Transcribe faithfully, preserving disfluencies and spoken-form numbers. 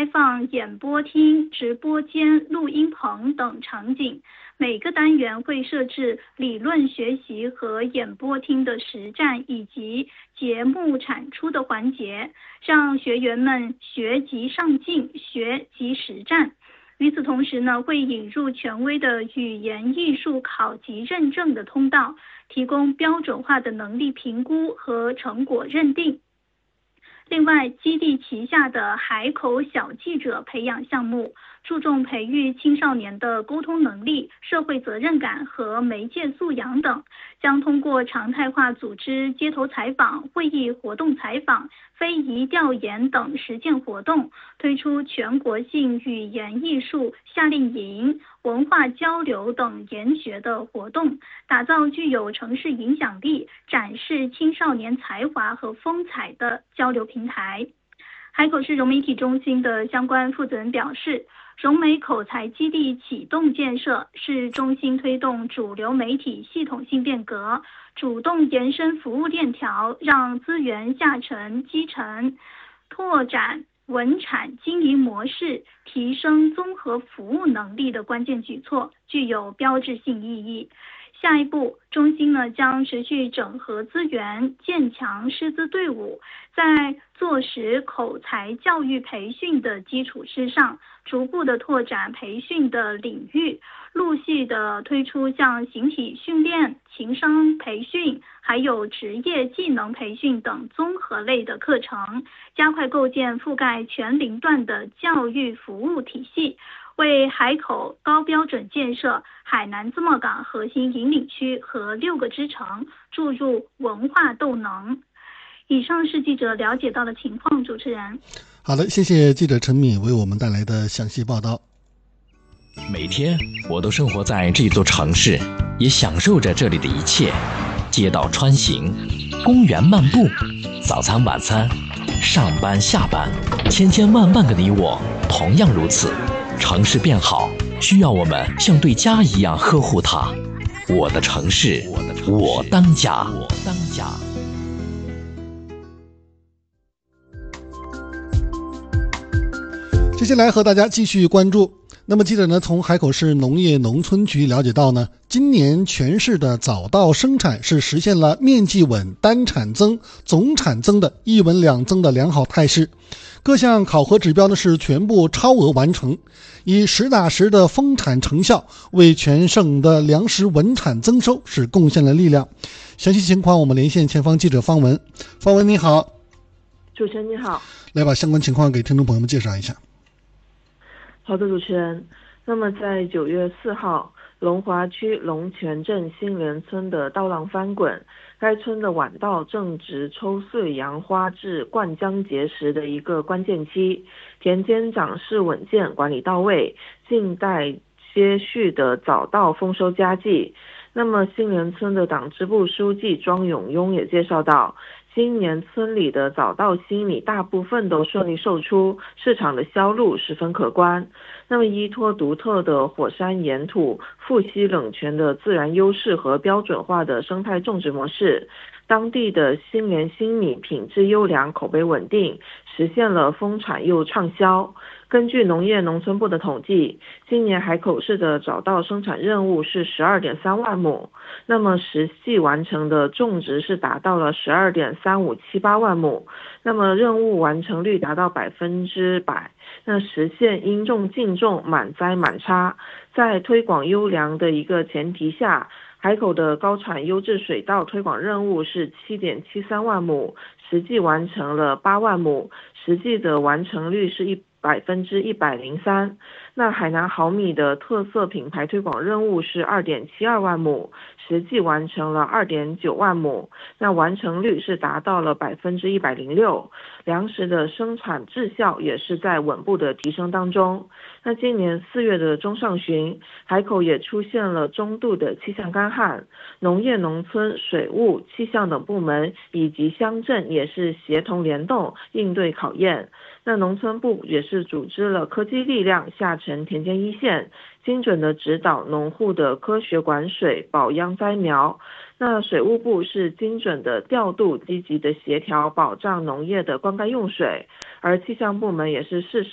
开放演播厅、直播间、录音棚等场景。每个单元会设置理论学习和演播厅的实战以及节目产出的环节，让学员们学即上进，学即实战。与此同时呢，会引入权威的语言艺术考级认证的通道，提供标准化的能力评估和成果认定。另外，基地旗下的海口小记者培养项目注重培育青少年的沟通能力、社会责任感和媒介素养等，将通过常态化组织街头采访、会议活动采访、非遗调研等实践活动，推出全国性语言艺术夏令营、文化交流等研学的活动，打造具有城市影响力、展示青少年才华和风采的交流平台。海口市融媒体中心的相关负责人表示，融媒口才基地启动建设是中心推动主流媒体系统性变革，主动延伸服务链条，让资源下沉基层，拓展文产经营模式，提升综合服务能力的关键举措，具有标志性意义。下一步，中心呢将持续整合资源，建强师资队伍，在落实口才教育培训的基础之上，逐步的拓展培训的领域，陆续的推出像形体训练、情商培训，还有职业技能培训等综合类的课程，加快构建覆盖全龄段的教育服务体系，为海口高标准建设海南自贸港核心引领区和六个支城注入文化动能。以上是记者了解到的情况，主持人。 好的，谢谢记者陈敏为我们带来的详细报道。 每天我都生活在这座城市，也享受着这里的一切，街道穿行，公园漫步，早餐晚餐，上班下班，千千万万个你我同样如此。城市变好，需要我们像对家一样呵护它。我的城市，我当家。我当家。 接下来和大家继续关注。那么记者呢，从海口市农业农村局了解到呢，今年全市的早稻生产是实现了面积稳、单产增、总产增的一稳两增的良好态势。各项考核指标呢是全部超额完成，以实打实的丰产成效，为全省的粮食稳产增收是贡献了力量。详细情况我们连线前方记者方文。方文你好。 主持人你好。 来把相关情况给听众朋友们介绍一下。 好的，主持人。那么在九月四号，龙华区龙泉镇新联村的稻浪翻滚，该村的晚稻正值抽穗扬花至灌浆结实的一个关键期，田间长势稳健，管理到位，静待接续的早稻丰收佳绩。那么新联村的党支部书记庄永庸也介绍到，今年村里的早稻新米大部分都顺利售出，市场的销路十分可观。那么依托独特的火山岩土、富硒冷泉的自然优势和标准化的生态种植模式，当地的新联新米品质优良，口碑稳定，实现了丰产又畅销。根据农业农村部的统计，今年海口市的早稻生产任务是 十二点三万亩，那么实际完成的种植是达到了 十二点三五七八万亩，那么任务完成率达到百分之百，那实现应种尽种，满栽满插。在推广优良的一个前提下，海口的高产优质水稻推广任务是 七点七三万亩，实际完成了八万亩，实际的完成率是一百分之一百零三。那海南好米的特色品牌推广任务是 二点七二万亩，实际完成了 二点九万亩，那完成率是达到了百分之一百零六。粮食的生产质效也是在稳步的提升当中。那今年四月的中上旬，海口也出现了中度的气象干旱，农业农村、水务、气象等部门以及乡镇也是协同联动应对考验。那农村部也是组织了科技力量下沉田间一线，精准的指导农户的科学管水、保秧栽苗。那水务部是精准的调度，积极的协调，保障农业的灌溉用水，而气象部门也是适时